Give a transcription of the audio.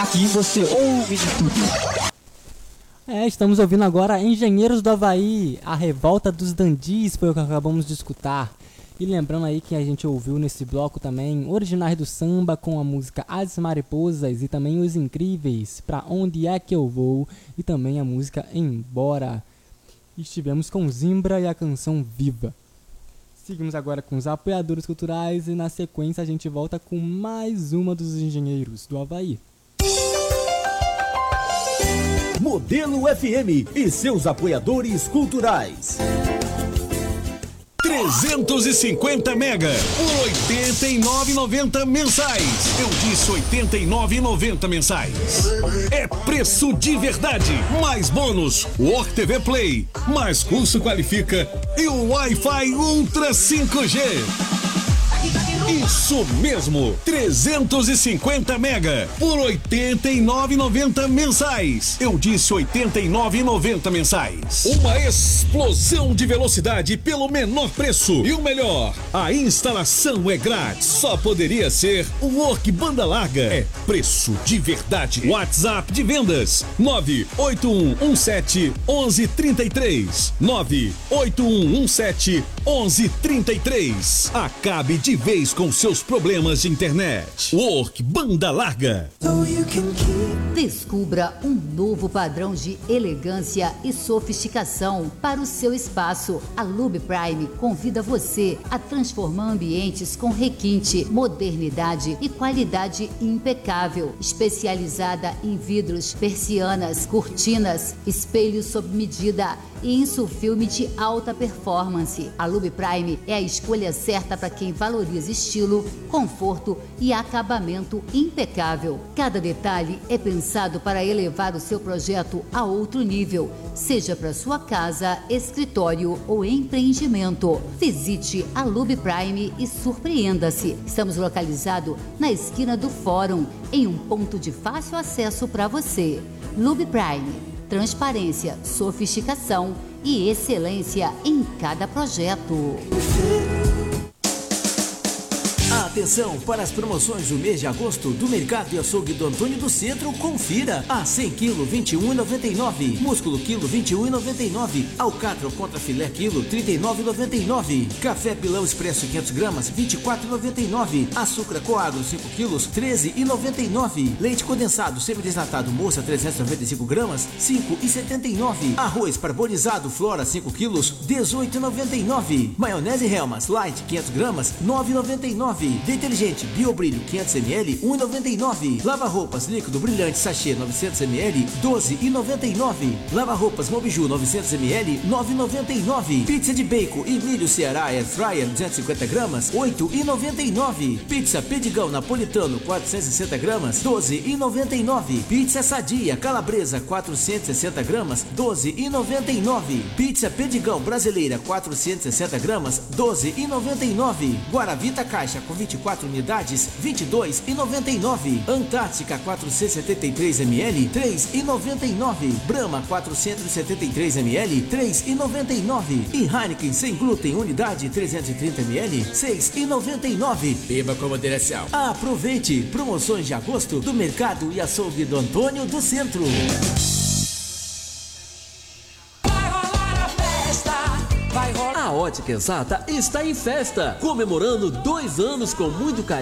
Aqui você ouve de tudo. Estamos ouvindo agora Engenheiros do Havaí, a revolta dos dandis foi o que acabamos de escutar. E lembrando aí que a gente ouviu nesse bloco também Originais do Samba com a música As Mariposas e também Os Incríveis, Pra Onde É Que Eu Vou, e também a música Embora. Estivemos com Zimbra e a canção Viva. Seguimos agora com os apoiadores culturais e na sequência a gente volta com mais uma dos Engenheiros do Havaí. Modelo FM e seus apoiadores culturais. 350 mega por R$ 89,90 mensais. Eu disse R$ 89,90 mensais. É preço de verdade. Mais bônus, Work TV Play, mais curso qualifica e o Wi-Fi Ultra 5G. Isso mesmo, 350 mega por R$ 89,90 mensais. Eu disse R$ 89,90 mensais. Uma explosão de velocidade pelo menor preço. E o melhor, a instalação é grátis. Só poderia ser o Work Banda Larga. É preço de verdade. WhatsApp de vendas 981171133. 981171133. Acabe de vez com seus problemas de internet. Work Banda Larga. Descubra um novo padrão de elegância e sofisticação para o seu espaço. A Lube Prime convida você a transformar ambientes com requinte, modernidade e qualidade impecável. Especializada em vidros, persianas, cortinas, espelhos sob medida e insufilme de alta performance. A Lube Prime é a escolha certa para quem valoriza estilo, conforto e acabamento impecável. Cada detalhe é pensado para elevar o seu projeto a outro nível, seja para sua casa, escritório ou empreendimento. Visite a Lube Prime e surpreenda-se. Estamos localizados na esquina do Fórum, em um ponto de fácil acesso para você. Lube Prime. Transparência, sofisticação e excelência em cada projeto. Atenção para as promoções do mês de agosto do Mercado e Açougue do Antônio do Centro. Confira. A 100 kg, R$ 21,99. Músculo quilo, R$ 21,99. Alcatra contra filé quilo, R$ 39,99. Café Pilão Expresso 500 gramas, R$ 24,99. Açúcar Coagro 5 quilos, R$ 13,99. Leite condensado semidesnatado Moça 395 gramas, R$ 5,79. Arroz parbolizado Flora 5 quilos, R$ 18,99. Maionese Helmas Light 500 gramas, R$ 9,99. Detergente Biobrilho 500 ml, R$ 1,99. Lava-roupas líquido brilhante sachê 900 ml, R$ 12,99. Lava-roupas Mobiju 900 ml, R$ 9,99. Pizza de bacon e milho Ceará Air Fryer 250 gramas, R$ 8,99. Pizza Pedigão Napolitano 460 gramas, R$ 12,99. Pizza Sadia Calabresa 460 gramas, R$ 12,99. Pizza Pedigão Brasileira 460 gramas, R$ 12,99. Guaravita Caixa com 24 unidades, R$ 22,99. Antártica 473 ml, R$ 3,99. Brahma 473 ml, R$ 3,99. E Heineken sem glúten unidade 330 ml, R$ 6,99. Beba com moderação. Aproveite promoções de agosto do Mercado e Açougue do Antônio do Centro. A Ótica Exata está em festa, comemorando 2 anos com muito carinho